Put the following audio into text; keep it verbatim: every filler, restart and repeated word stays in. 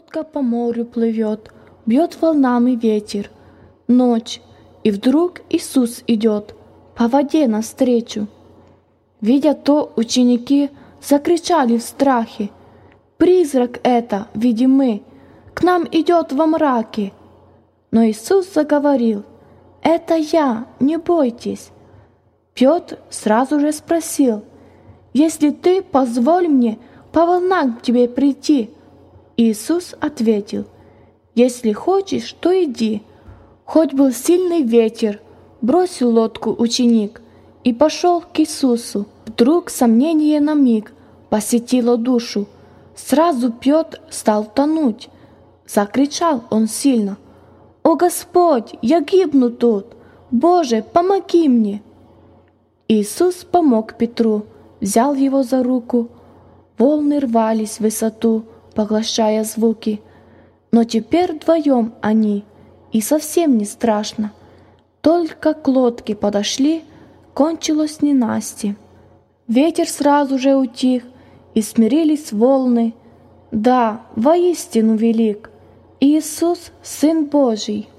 Лодка по морю плывет, бьет волнами ветер. Ночь, и вдруг Иисус идет по воде навстречу. Видя то, ученики закричали в страхе: «Призрак это, видим мы, к нам идет во мраке!» Но Иисус заговорил: «Это я, не бойтесь». Петр сразу же спросил: «Если ты, позволь мне по волнам к тебе прийти». Иисус ответил: «Если хочешь, то иди». Хоть был сильный ветер, бросил лодку ученик и пошел к Иисусу. Вдруг сомнение на миг посетило душу. Сразу Петр стал тонуть. Закричал он сильно: «О Господь, я гибну тут! Боже, помоги мне!» Иисус помог Петру, взял его за руку. Волны рвались в высоту, поглощая звуки. Но теперь вдвоем они, и совсем не страшно. Только к лодке подошли, кончилось ненастье. Ветер сразу же утих, и смирились волны. Да, воистину велик Иисус, Сын Божий.